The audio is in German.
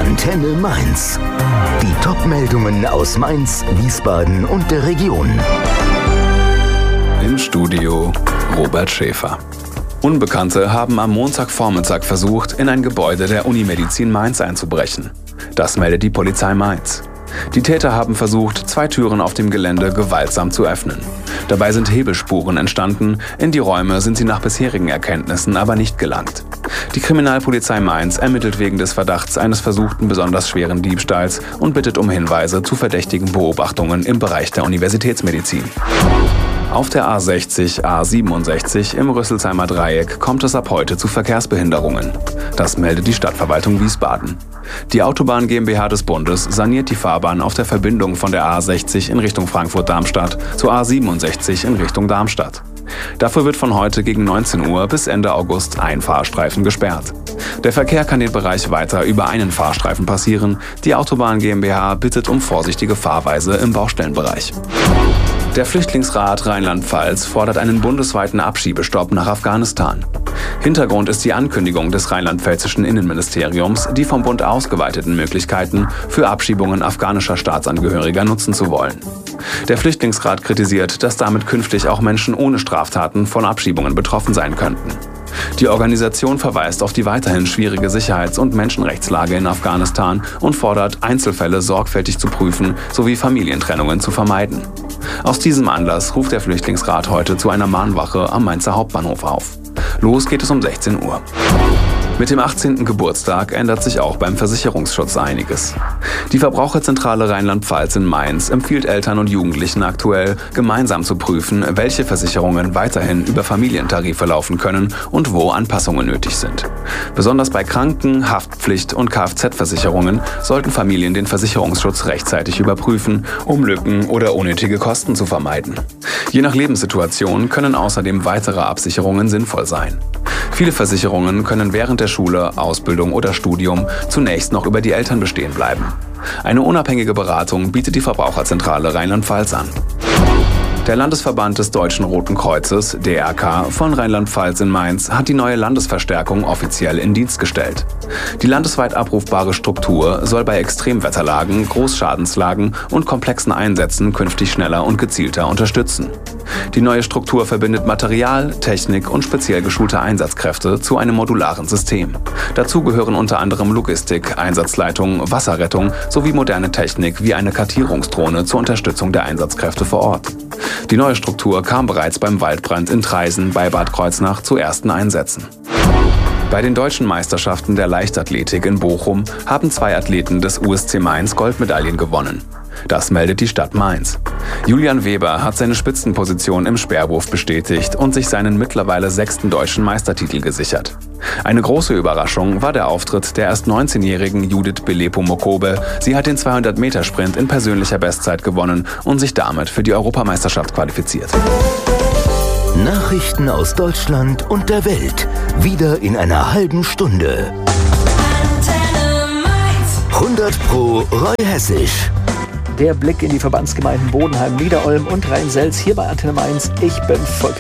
Antenne Mainz. Die Top-Meldungen aus Mainz, Wiesbaden und der Region. Im Studio Robert Schäfer. Unbekannte haben am Montagvormittag versucht, in ein Gebäude der Unimedizin Mainz einzubrechen. Das meldet die Polizei Mainz. Die Täter haben versucht, 2 Türen auf dem Gelände gewaltsam zu öffnen. Dabei sind Hebelspuren entstanden, in die Räume sind sie nach bisherigen Erkenntnissen aber nicht gelangt. Die Kriminalpolizei Mainz ermittelt wegen des Verdachts eines versuchten besonders schweren Diebstahls und bittet um Hinweise zu verdächtigen Beobachtungen im Bereich der Universitätsmedizin. Auf der A60, A67 im Rüsselsheimer Dreieck kommt es ab heute zu Verkehrsbehinderungen. Das meldet die Stadtverwaltung Wiesbaden. Die Autobahn GmbH des Bundes saniert die Fahrbahn auf der Verbindung von der A60 in Richtung Frankfurt-Darmstadt zur A67 in Richtung Darmstadt. Dafür wird von heute gegen 19 Uhr bis Ende August ein Fahrstreifen gesperrt. Der Verkehr kann den Bereich weiter über einen Fahrstreifen passieren. Die Autobahn GmbH bittet um vorsichtige Fahrweise im Baustellenbereich. Der Flüchtlingsrat Rheinland-Pfalz fordert einen bundesweiten Abschiebestopp nach Afghanistan. Hintergrund ist die Ankündigung des rheinland-pfälzischen Innenministeriums, die vom Bund ausgeweiteten Möglichkeiten für Abschiebungen afghanischer Staatsangehöriger nutzen zu wollen. Der Flüchtlingsrat kritisiert, dass damit künftig auch Menschen ohne Straftaten von Abschiebungen betroffen sein könnten. Die Organisation verweist auf die weiterhin schwierige Sicherheits- und Menschenrechtslage in Afghanistan und fordert, Einzelfälle sorgfältig zu prüfen sowie Familientrennungen zu vermeiden. Aus diesem Anlass ruft der Flüchtlingsrat heute zu einer Mahnwache am Mainzer Hauptbahnhof auf. Los geht es um 16 Uhr. Mit dem 18. Geburtstag ändert sich auch beim Versicherungsschutz einiges. Die Verbraucherzentrale Rheinland-Pfalz in Mainz empfiehlt Eltern und Jugendlichen aktuell, gemeinsam zu prüfen, welche Versicherungen weiterhin über Familientarife laufen können und wo Anpassungen nötig sind. Besonders bei Kranken-, Haftpflicht- und Kfz-Versicherungen sollten Familien den Versicherungsschutz rechtzeitig überprüfen, um Lücken oder unnötige Kosten zu vermeiden. Je nach Lebenssituation können außerdem weitere Absicherungen sinnvoll sein. Viele Versicherungen können während der Schule, Ausbildung oder Studium zunächst noch über die Eltern bestehen bleiben. Eine unabhängige Beratung bietet die Verbraucherzentrale Rheinland-Pfalz an. Der Landesverband des Deutschen Roten Kreuzes, DRK, von Rheinland-Pfalz in Mainz hat die neue Landesverstärkung offiziell in Dienst gestellt. Die landesweit abrufbare Struktur soll bei Extremwetterlagen, Großschadenslagen und komplexen Einsätzen künftig schneller und gezielter unterstützen. Die neue Struktur verbindet Material, Technik und speziell geschulte Einsatzkräfte zu einem modularen System. Dazu gehören unter anderem Logistik, Einsatzleitung, Wasserrettung sowie moderne Technik wie eine Kartierungsdrohne zur Unterstützung der Einsatzkräfte vor Ort. Die neue Struktur kam bereits beim Waldbrand in Traisen bei Bad Kreuznach zu ersten Einsätzen. Bei den deutschen Meisterschaften der Leichtathletik in Bochum haben 2 Athleten des USC Mainz Goldmedaillen gewonnen. Das meldet die Stadt Mainz. Julian Weber hat seine Spitzenposition im Speerwurf bestätigt und sich seinen mittlerweile 6. deutschen Meistertitel gesichert. Eine große Überraschung war der Auftritt der erst 19-jährigen Judith Belepo-Mokobe. Sie hat den 200-Meter-Sprint in persönlicher Bestzeit gewonnen und sich damit für die Europameisterschaft qualifiziert. Nachrichten aus Deutschland und der Welt. Wieder in einer halben Stunde. 100% Roy Hessisch. Der Blick in die Verbandsgemeinden Bodenheim, Niederolm und Rhein-Selz hier bei Antenne Mainz. Ich bin Volker